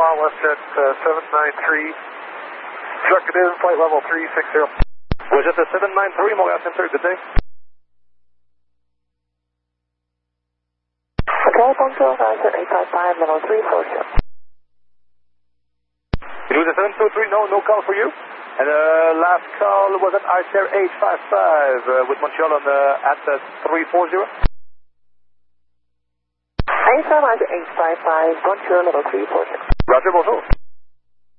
Omaha, WestJet 793. Truck it in, flight level 360. WestJet 793, Montreal Center, good day. Okay, Bonjour, Verizon 855, level 340. It was a 723, no call for you. And last call was at Icer 855 with Montreal on at 340. Icer 855, Bonjour, level 340. Roger, bonjour.